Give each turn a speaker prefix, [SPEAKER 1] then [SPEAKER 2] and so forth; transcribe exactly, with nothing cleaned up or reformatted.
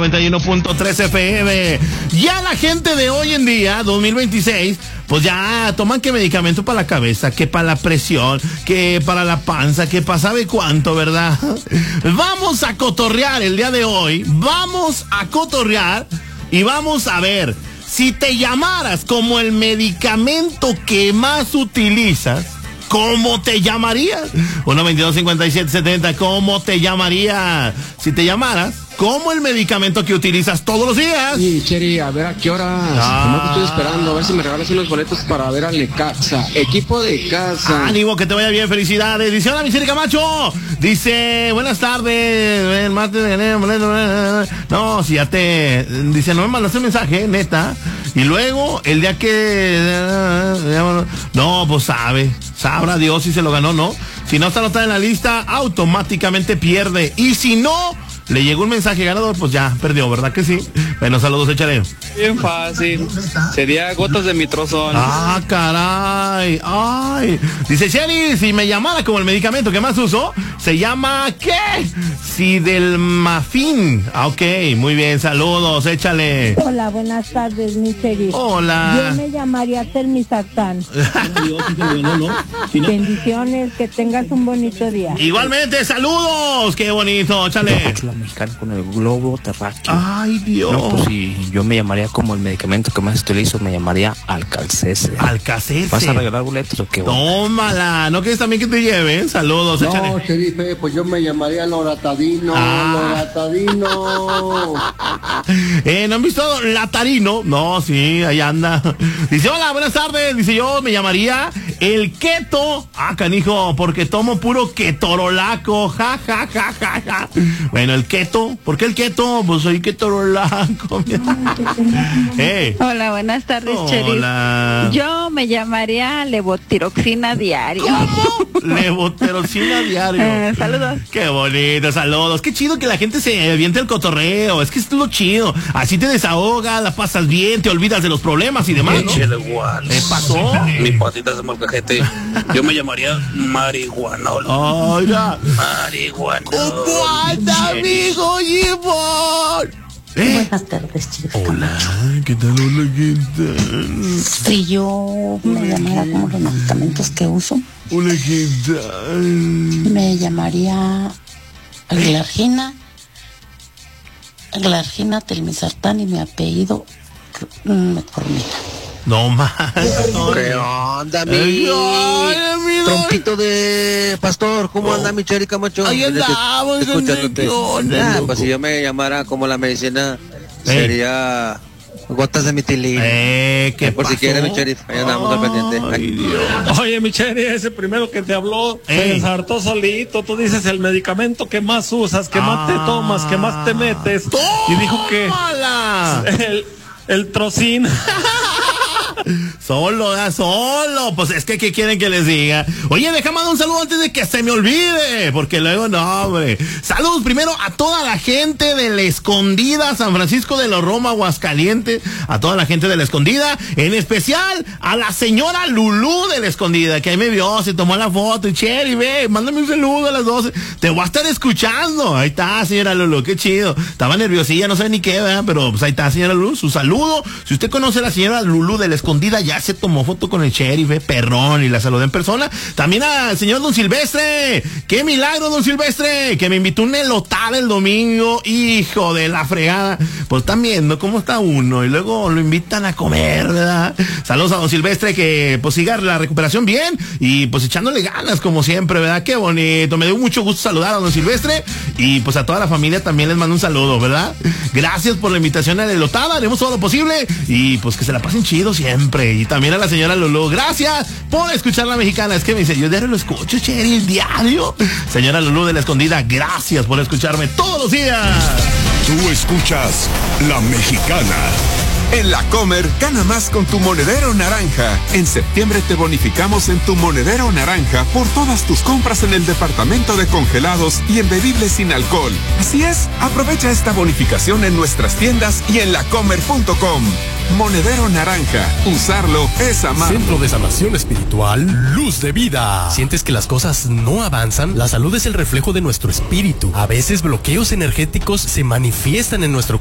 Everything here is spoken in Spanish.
[SPEAKER 1] noventa y uno punto tres F M. Ya la gente de hoy en día, dos mil veintiséis, pues ya toman que medicamento para la cabeza, que para la presión, que para la panza, que para sabe cuánto, ¿verdad? Vamos a cotorrear el día de hoy, vamos a cotorrear y vamos a ver, si te llamaras como el medicamento que más utilizas, ¿cómo te llamarías? uno veintidós cincuenta y siete setenta, ¿cómo te llamarías? Si te llamaras como el medicamento que utilizas todos los días.
[SPEAKER 2] Sí, Cheri, a ver a qué hora.
[SPEAKER 1] Ah.
[SPEAKER 2] Te estoy esperando, a ver si me regalas unos boletos para ver al Necaxa. Equipo de casa.
[SPEAKER 1] Ánimo, que te vaya bien, felicidades. Dice, hola, mi Cheri Camacho. Dice, buenas tardes. El martes gané boleto. No, si ya te... Dice, no me mandaste el mensaje, neta. Y luego, el día que... No, pues sabe. Sabrá Dios si se lo ganó, ¿no? Si no está anotada en la lista, automáticamente pierde. Y si no... le llegó un mensaje ganador, pues ya perdió, ¿verdad que sí? Bueno, saludos, échale.
[SPEAKER 3] Bien fácil. Sería gotas de mitrozón.
[SPEAKER 1] Ah, caray. Ay. Dice Sherry, si me llamara como el medicamento que más uso, se llama ¿qué? Sildenafil. Ah, ok, muy bien, saludos, échale.
[SPEAKER 4] Hola, buenas tardes, mi Sherry.
[SPEAKER 1] Hola.
[SPEAKER 4] Yo me llamaría Telmisartán. Bendiciones, que tengas un bonito día.
[SPEAKER 1] Igualmente, saludos. Qué bonito, échale.
[SPEAKER 5] Mexicana con el globo terráqueo.
[SPEAKER 1] Ay, Dios.
[SPEAKER 5] No, pues si yo me llamaría como el medicamento que más utilizo, me llamaría Alcacese.
[SPEAKER 1] Alcacese.
[SPEAKER 5] ¿Vas a regalar boletos o qué?
[SPEAKER 1] Tómala, ¿no quieres también que te lleven? Saludos,
[SPEAKER 6] no,
[SPEAKER 1] échale.
[SPEAKER 6] No, Sherife, pues yo me llamaría Loratadino,
[SPEAKER 1] ah.
[SPEAKER 6] Loratadino.
[SPEAKER 1] eh, ¿no han visto Latarino? No, sí, ahí anda. Dice, hola, buenas tardes. Dice, yo me llamaría el keto. Ah, canijo, porque tomo puro ketorolaco. Ja, ja, ja, ja, ja. Bueno, el keto, ¿por qué el keto? Pues soy ketorolaco.
[SPEAKER 7] hey. Hola, buenas tardes, Cheri. Yo me llamaría levotiroxina diario.
[SPEAKER 1] ¿Cómo? Levotiroxina diario.
[SPEAKER 7] Eh, saludos.
[SPEAKER 1] Qué bonito, saludos. Qué chido que la gente se aviente el cotorreo. Es que esto es lo chido. Así te desahogas, la pasas bien, te olvidas de los problemas y demás, ¿no? ¿Qué pasó?
[SPEAKER 8] Mi patita de molcajete. Yo me llamaría marihuana.
[SPEAKER 1] Oiga.
[SPEAKER 8] Marihuana.
[SPEAKER 1] ¿Cómo anda, amigo Gibón? ¿Eh?
[SPEAKER 9] Buenas tardes, chicos.
[SPEAKER 1] Hola, ¿qué tal? Hola, ¿qué tal?
[SPEAKER 9] Si yo me llamara como los medicamentos que uso.
[SPEAKER 1] Hola, ¿qué tal?
[SPEAKER 9] Me llamaría Glargina, Glargina, Telmisartán y mi apellido Metformina.
[SPEAKER 1] No más.
[SPEAKER 10] ¿Qué onda, mi trompito de pastor? ¿Cómo oh. anda mi Cheri Camacho?
[SPEAKER 1] Ahí andamos,
[SPEAKER 10] escuchándote. Ah, pues si yo me llamara como la medicina, eh. sería gotas de mitilina.
[SPEAKER 1] Eh, ¿qué
[SPEAKER 10] eh, por
[SPEAKER 1] pasó?
[SPEAKER 10] si quiere, mi Cheri, ahí andamos al pendiente.
[SPEAKER 1] Ay, Dios.
[SPEAKER 11] Oye, mi Cheri, ese primero que te habló, eh. se ensartó solito. Tú dices el medicamento que más usas, que ah. más te tomas, que más te metes.
[SPEAKER 1] ¡Tómala!
[SPEAKER 11] Y dijo que el, el trocín.
[SPEAKER 1] Solo, da solo. Pues es que, ¿qué quieren que les diga? Oye, déjame dar un saludo antes de que se me olvide, porque luego no, hombre. Saludos primero a toda la gente de La Escondida, San Francisco de los Roma, Aguascalientes, a toda la gente de La Escondida, en especial a la señora Lulú de La Escondida, que ahí me vio, se tomó la foto, y Cheri, ve, mándame un saludo a las doce. Te voy a estar escuchando. Ahí está, señora Lulú, qué chido. Estaba nerviosilla, no sé ni qué, ¿verdad? Pero pues ahí está, señora Lulú, su saludo. Si usted conoce a la señora Lulú de La Escondida, ya se tomó foto con el sheriff, eh, perrón, y la saludé en persona. También al señor Don Silvestre, qué milagro, Don Silvestre, que me invitó un elotada el domingo, hijo de la fregada. Pues están viendo cómo está uno y luego lo invitan a comer, ¿verdad? Saludos a Don Silvestre, que pues siga la recuperación bien y pues echándole ganas como siempre, ¿verdad? Qué bonito, me dio mucho gusto saludar a Don Silvestre y pues a toda la familia también les mando un saludo, ¿verdad? Gracias por la invitación a la elotada, haremos todo lo posible y pues que se la pasen chido siempre. Y también a la señora Lulú, gracias por escuchar La Mexicana. Es que me dice, yo diario lo escucho, Cheri, diario. Señora Lulú de La Escondida, gracias por escucharme todos los días.
[SPEAKER 12] Tú escuchas La Mexicana. En La Comer, gana más con tu monedero naranja. En septiembre te bonificamos en tu monedero naranja por todas tus compras en el departamento de congelados y en bebibles sin alcohol. Así es, aprovecha esta bonificación en nuestras tiendas y en lacomer punto com. Monedero naranja, usarlo es amar.
[SPEAKER 13] Centro de Sanación Espiritual, Luz de Vida. ¿Sientes que las cosas no avanzan? La salud es el reflejo de nuestro espíritu. A veces bloqueos energéticos se manifiestan en nuestro